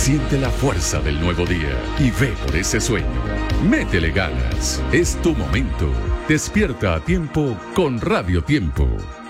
Siente la fuerza del nuevo día y ve por ese sueño. Métele ganas. Es tu momento. Despierta a tiempo con Radio Tiempo.